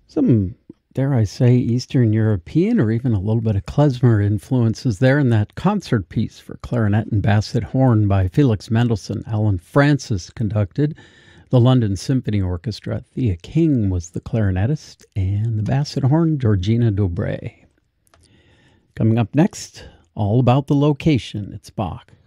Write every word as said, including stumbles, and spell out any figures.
Some, dare I say, Eastern European or even a little bit of klezmer influences there in that concert piece for clarinet and basset horn by Felix Mendelssohn. Alan Francis conducted. The London Symphony Orchestra. Thea King was the clarinetist, and the basset horn, Georgina Dobre. Coming up next, all about the location. It's Bach